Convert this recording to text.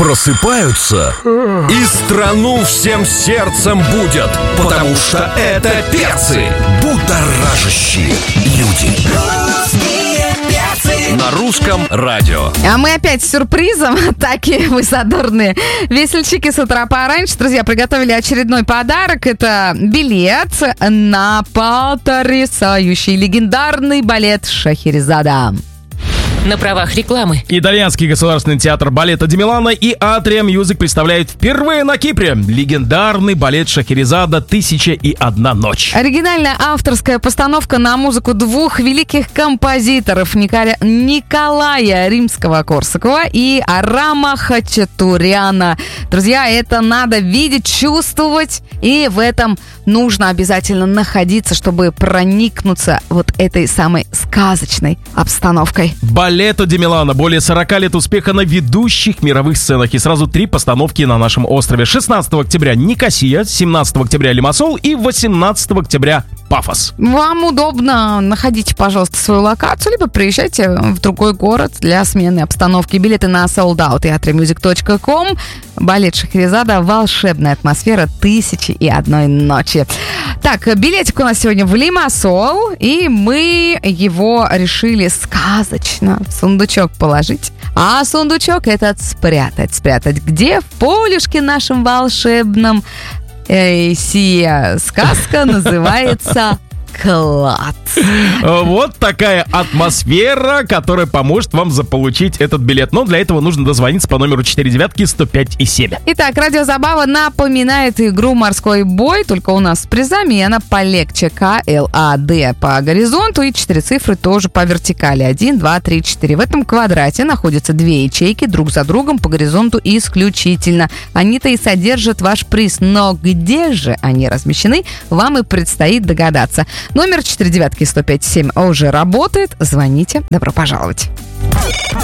просыпаются и страну всем сердцем будят, потому что это перцы, будоражащие люди. На русском радио. А мы опять с сюрпризом. Такие вы задорные весельчаки с утра пораньше. Друзья, приготовили очередной подарок. Это билет на потрясающий легендарный балет Шахерезада. На правах рекламы. Итальянский государственный театр балета Ди Милано и Атриа Мьюзик представляют впервые на Кипре легендарный балет Шахерезада «1001 ночь». Оригинальная авторская постановка на музыку двух великих композиторов Николая Римского-Корсакова и Арама Хачатуряна. Друзья, это надо видеть, чувствовать, и в этом нужно обязательно находиться, чтобы проникнуться вот этой самой сказочной обстановкой. Балетто Ди Милано. Более 40 лет успеха на ведущих мировых сценах. И сразу 3 постановки на нашем острове. 16 октября Никосия, 17 октября Лимассол и 18 октября Пафос. Вам удобно. Находите, пожалуйста, свою локацию, либо приезжайте в другой город для смены обстановки. Билеты на Sold Out и atriamusic.com. Балет Шахерезада. Волшебная атмосфера 1001 ночи. Так, билетик у нас сегодня в Лимассол, и мы его решили сказочно в сундучок положить. А сундучок этот спрятать. Спрятать где? В полюшке нашем волшебном. Сия сказка называется «Клад». Вот такая атмосфера, которая поможет вам заполучить этот билет. Но для этого нужно дозвониться по номеру 495-105-7. Итак, радиозабава напоминает игру «Морской бой», только у нас с призами, и она полегче. КЛАД по горизонту и 4 цифры тоже по вертикали. 1, 2, 3, 4. В этом квадрате находятся 2 ячейки друг за другом по горизонту исключительно. Они-то и содержат ваш приз. Но где же они размещены, вам и предстоит догадаться. Номер 495-105-7 уже работает. Звоните. Добро пожаловать.